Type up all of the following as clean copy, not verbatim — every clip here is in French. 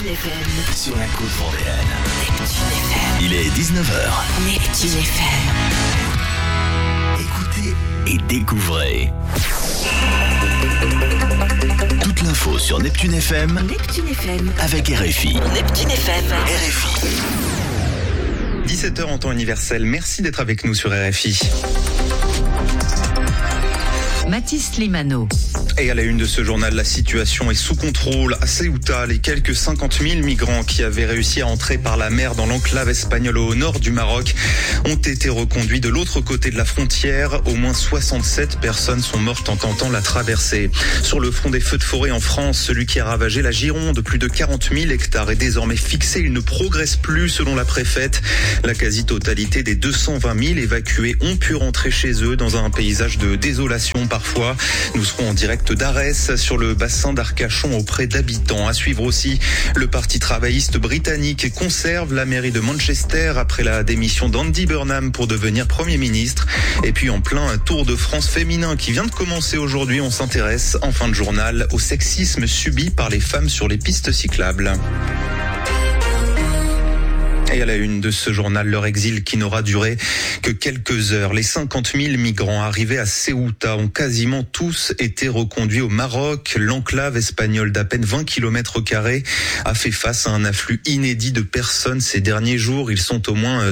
FM. Sur la côte vendéenne. Neptune FM. Il est 19h. Neptune FM. Écoutez et découvrez. Toute l'info sur Neptune FM. Neptune FM. Avec RFI. Neptune FM. RFI. 17h en temps universel. Merci d'être avec nous sur RFI. Mathis Limano. Et à la une de ce journal, la situation est sous contrôle. À Ceuta, les quelques 50 000 migrants qui avaient réussi à entrer par la mer dans l'enclave espagnole au nord du Maroc ont été reconduits de l'autre côté de la frontière. Au moins 67 personnes sont mortes en tentant la traversée. Sur le front des feux de forêt en France, celui qui a ravagé la Gironde, plus de 40 000 hectares est désormais fixé. Il ne progresse plus selon la préfète. La quasi-totalité des 220 000 évacués ont pu rentrer chez eux dans un paysage de désolation parfois. Nous serons en direct d'Arès sur le bassin d'Arcachon auprès d'habitants. À suivre aussi, le Parti travailliste britannique conserve la mairie de Manchester après la démission d'Andy Burnham pour devenir Premier ministre. Et puis en plein Tour de France féminin qui vient de commencer aujourd'hui, on s'intéresse en fin de journal au sexisme subi par les femmes sur les pistes cyclables. Et à la une de ce journal, leur exil qui n'aura duré que quelques heures. Les 50 000 migrants arrivés à Ceuta ont quasiment tous été reconduits au Maroc. L'enclave espagnole d'à peine 20 km² a fait face à un afflux inédit de personnes ces derniers jours. Ils sont au moins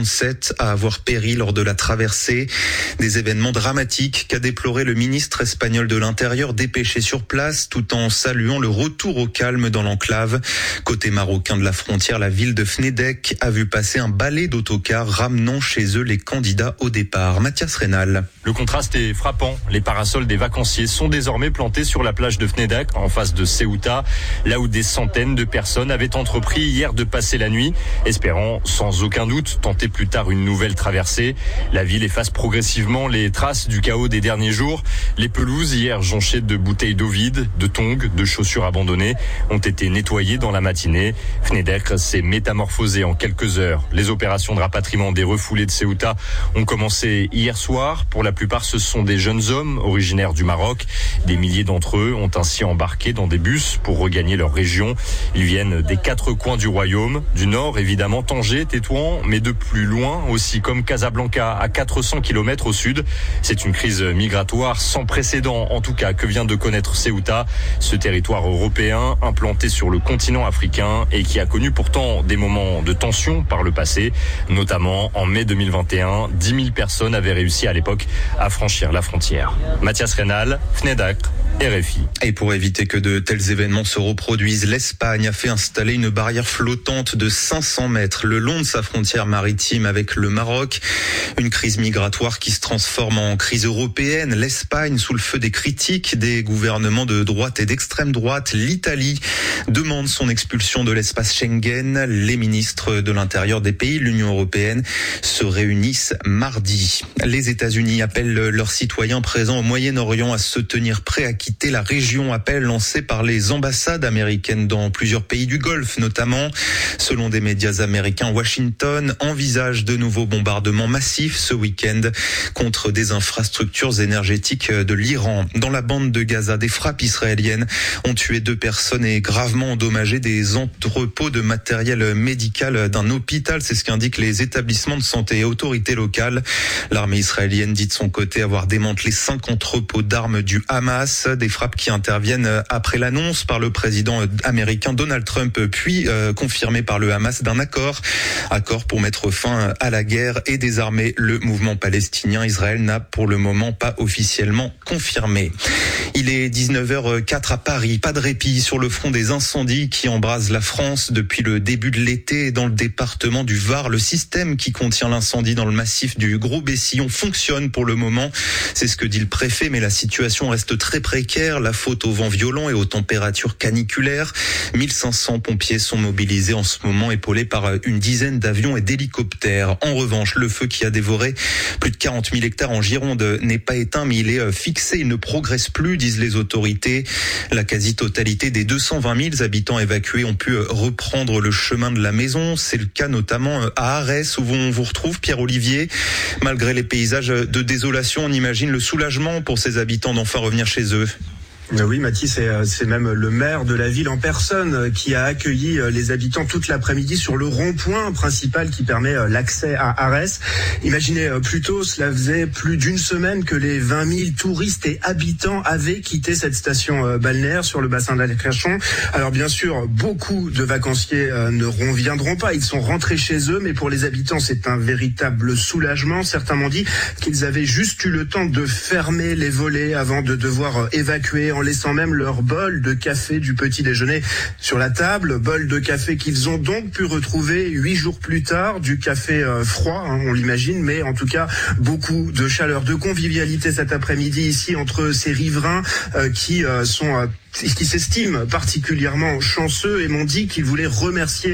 67 à avoir péri lors de la traversée. Des événements dramatiques qu'a déploré le ministre espagnol de l'Intérieur dépêché sur place tout en saluant le retour au calme dans l'enclave. Côté marocain de la frontière, la ville de Fnedec a vu passer un balai d'autocars ramenant chez eux les candidats au départ. Mathias Rénal. Le contraste est frappant. Les parasols des vacanciers sont désormais plantés sur la plage de Fnedec, en face de Ceuta, là où des centaines de personnes avaient entrepris hier de passer la nuit, espérant sans aucun doute tenter plus tard une nouvelle traversée. La ville efface progressivement les traces du chaos des derniers jours. Les pelouses, hier jonchées de bouteilles d'eau vides, de tongs, de chaussures abandonnées, ont été nettoyées dans la matinée. Fnedec s'est métamorphosé en quelques heures. Les opérations de rapatriement des refoulés de Ceuta ont commencé hier soir. Pour la plupart, ce sont des jeunes hommes originaires du Maroc. Des milliers d'entre eux ont ainsi embarqué dans des bus pour regagner leur région. Ils viennent des 4 coins du royaume. Du nord, évidemment, Tanger, Tétouan, mais de plus loin aussi, comme Casablanca, à 400 km au sud. C'est une crise migratoire sans précédent, en tout cas, que vient de connaître Ceuta, ce territoire européen implanté sur le continent africain et qui a connu pourtant des moments de tension par le passé, notamment en mai 2021, 10 000 personnes avaient réussi à l'époque à franchir la frontière. Mathias Rénal, Fnedec, RFI. Et pour éviter que de tels événements se reproduisent, l'Espagne a fait installer une barrière flottante de 500 mètres le long de sa frontière maritime avec le Maroc. Une crise migratoire qui se transforme en crise européenne. L'Espagne, sous le feu des critiques des gouvernements de droite et d'extrême droite. L'Italie demande son expulsion de l'espace Schengen. Les ministres de l'Intérieur des pays de l'Union européenne se réunissent mardi. Les États-Unis appellent leurs citoyens présents au Moyen-Orient à se tenir prêts à quitter la région. Appel lancé par les ambassades américaines dans plusieurs pays du Golfe notamment. Selon des médias américains, Washington envisage de nouveaux bombardements massifs ce week-end contre des infrastructures énergétiques de l'Iran. Dans la bande de Gaza, des frappes israéliennes ont tué 2 personnes et gravement endommagé des entrepôts de matériel médical d'un hôpital. C'est ce qu'indiquent les établissements de santé et autorités locales. L'armée israélienne dit de son côté avoir démantelé 5 entrepôts d'armes du Hamas. Des frappes qui interviennent après l'annonce par le président américain Donald Trump, puis confirmée par le Hamas d'un accord pour mettre fin à la guerre et désarmer le mouvement palestinien. Israël n'a pour le moment pas officiellement confirmé. Il est 19h04 à Paris. Pas de répit sur le front des incendies qui embrasent la France depuis le début de l'été. Dans le département du Var, le système qui contient l'incendie dans le massif du Gros-Bessillon fonctionne pour le moment. C'est ce que dit le préfet, mais la situation reste très précaire. La faute au vent violent et aux températures caniculaires. 1500 pompiers sont mobilisés en ce moment, épaulés par une dizaine d'avions et d'hélicoptères. En revanche, le feu qui a dévoré plus de 40 000 hectares en Gironde n'est pas éteint, mais il est fixé. Il ne progresse plus, disent les autorités. La quasi-totalité des 220 000 habitants évacués ont pu reprendre le chemin de la maison. C'est le cas notamment à Arès, où on vous retrouve, Pierre-Olivier. Malgré les paysages de désolation, on imagine le soulagement pour ces habitants d'enfin revenir chez eux. Oui, Mathis, c'est même le maire de la ville en personne qui a accueilli les habitants toute l'après-midi sur le rond-point principal qui permet l'accès à Arès. Imaginez plutôt, cela faisait plus d'une semaine que les 20 000 touristes et habitants avaient quitté cette station balnéaire sur le bassin d'Arcachon. Alors bien sûr, beaucoup de vacanciers ne reviendront pas, ils sont rentrés chez eux, mais pour les habitants, c'est un véritable soulagement. Certains m'ont dit qu'ils avaient juste eu le temps de fermer les volets avant de devoir évacuer, en laissant même leur bol de café du petit déjeuner sur la table, bol de café qu'ils ont donc pu retrouver 8 jours plus tard, du café froid, on l'imagine, mais en tout cas beaucoup de chaleur, de convivialité cet après-midi ici entre ces riverains qui s'estiment particulièrement chanceux et m'ont dit qu'ils voulaient remercier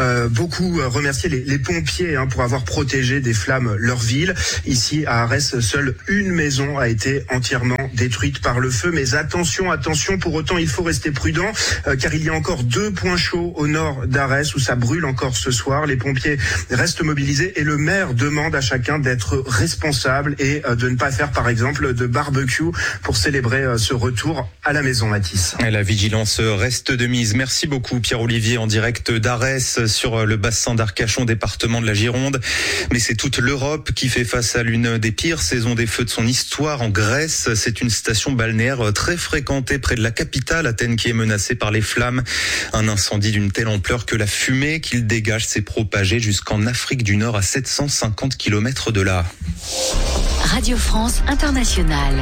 les pompiers pour avoir protégé des flammes leur ville. Ici à Arès, seule une maison a été entièrement détruite par le feu, mais attention, pour autant il faut rester prudent car il y a encore 2 points chauds au nord d'Arès où ça brûle encore ce soir. Les pompiers restent mobilisés et le maire demande à chacun d'être responsable et de ne pas faire par exemple de barbecue pour célébrer ce retour à la maison, Mathis. La vigilance reste de mise. Merci beaucoup Pierre-Olivier en direct d'Arès sur le bassin d'Arcachon, département de la Gironde. Mais c'est toute l'Europe qui fait face à l'une des pires saisons des feux de son histoire en Grèce. C'est une station balnéaire très fréquentée près de la capitale, Athènes, qui est menacée par les flammes. Un incendie d'une telle ampleur que la fumée qu'il dégage s'est propagée jusqu'en Afrique du Nord à 750 km de là. Radio France Internationale.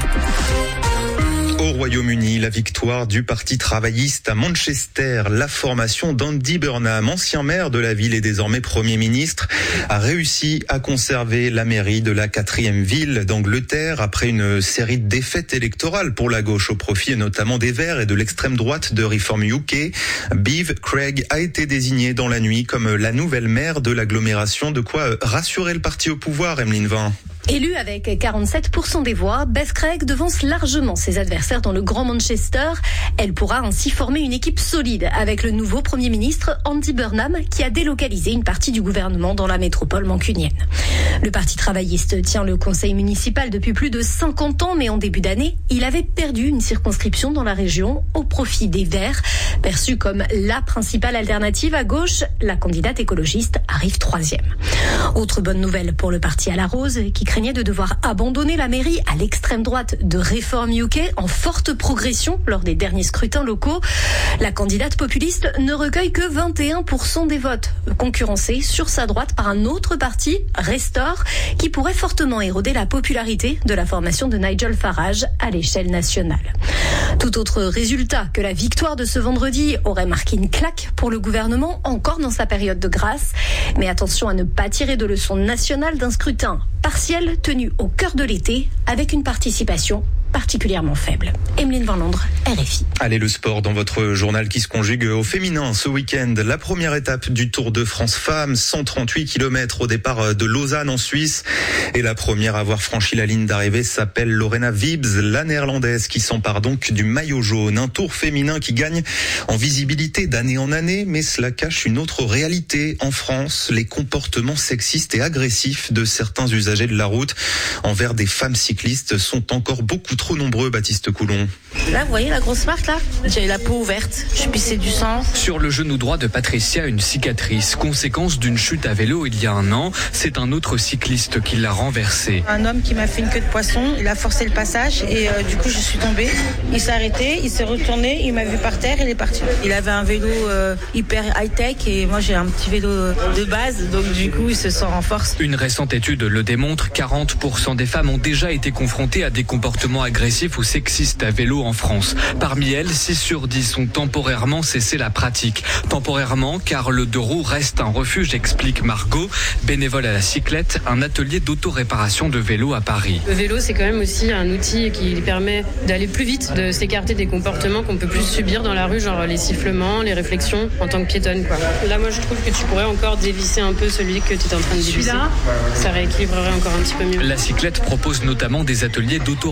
Au Royaume-Uni, la victoire du Parti travailliste à Manchester. La formation d'Andy Burnham, ancien maire de la ville et désormais Premier ministre, a réussi à conserver la mairie de la 4e ville d'Angleterre après une série de défaites électorales pour la gauche au profit notamment des Verts et de l'extrême droite de Reform UK. Bev Craig a été désignée dans la nuit comme la nouvelle maire de l'agglomération, de quoi rassurer le parti au pouvoir, Emeline Vin. Élue avec 47% des voix, Bev Craig devance largement ses adversaires dans le Grand Manchester. Elle pourra ainsi former une équipe solide avec le nouveau Premier ministre Andy Burnham qui a délocalisé une partie du gouvernement dans la métropole mancunienne. Le Parti travailliste tient le conseil municipal depuis plus de 50 ans, mais en début d'année, il avait perdu une circonscription dans la région au profit des Verts. Perçue comme la principale alternative à gauche, la candidate écologiste arrive 3e. Autre bonne nouvelle pour le parti à la rose qui craignait de devoir abandonner la mairie à l'extrême droite de Reform UK en forte progression lors des derniers scrutins locaux. La candidate populiste ne recueille que 21% des votes, concurrencée sur sa droite par un autre parti, Restore, qui pourrait fortement éroder la popularité de la formation de Nigel Farage à l'échelle nationale. Tout autre résultat que la victoire de ce vendredi aurait marqué une claque pour le gouvernement, encore dans sa période de grâce. Mais attention à ne pas tirer de leçons nationales d'un scrutin partiel tenu au cœur de l'été avec une participation particulièrement faible. Emeline Van Londres, RFI. Allez, le sport dans votre journal qui se conjugue au féminin ce week-end. La première étape du Tour de France Femmes, 138 km au départ de Lausanne en Suisse. Et la première à avoir franchi la ligne d'arrivée s'appelle Lorena Wiebes, la néerlandaise qui s'empare donc du maillot jaune. Un tour féminin qui gagne en visibilité d'année en année, mais cela cache une autre réalité en France. Les comportements sexistes et agressifs de certains usagers de la route envers des femmes cyclistes sont encore beaucoup trop nombreux, Baptiste Coulon. Là, vous voyez la grosse marque là ? J'ai la peau ouverte, je pissais du sang. Sur le genou droit de Patricia, une cicatrice, conséquence d'une chute à vélo il y a un an. C'est un autre cycliste qui l'a renversé. Un homme qui m'a fait une queue de poisson, il a forcé le passage et du coup je suis tombée. Il s'est arrêté, il s'est retourné, il m'a vu par terre, il est parti. Il avait un vélo hyper high-tech et moi j'ai un petit vélo de base, donc du coup il se sent en force. Une récente étude le démontre, 40% des femmes ont déjà été confrontées à des comportements agressifs ou sexistes à vélo en France. Parmi elles, 6 sur 10 ont temporairement cessé la pratique. Temporairement, car le 2 roues reste un refuge, explique Margot, bénévole à la cyclette, un atelier d'auto-réparation de vélo à Paris. Le vélo, c'est quand même aussi un outil qui permet d'aller plus vite, de s'écarter des comportements qu'on peut plus subir dans la rue, genre les sifflements, les réflexions, en tant que piétonne, quoi. Là, moi, je trouve que tu pourrais encore dévisser un peu celui que tu es en train de dévisser. Ça rééquilibrerait encore un petit peu mieux. La cyclette propose notamment des ateliers d'auto-réparation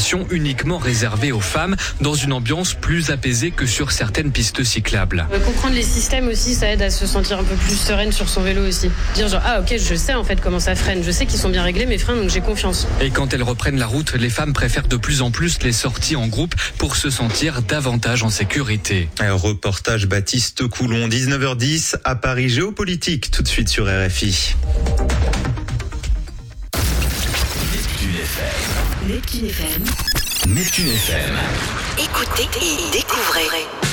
circulation uniquement réservée aux femmes, dans une ambiance plus apaisée que sur certaines pistes cyclables. Comprendre les systèmes aussi, ça aide à se sentir un peu plus sereine sur son vélo aussi. Dire genre, ah ok, je sais en fait comment ça freine, je sais qu'ils sont bien réglés mes freins, donc j'ai confiance. Et quand elles reprennent la route, les femmes préfèrent de plus en plus les sorties en groupe pour se sentir davantage en sécurité. Un reportage Baptiste Coulon, 19h10 à Paris. Géopolitique, tout de suite sur RFI. Neptune FM. Neptune FM. Écoutez et découvrez.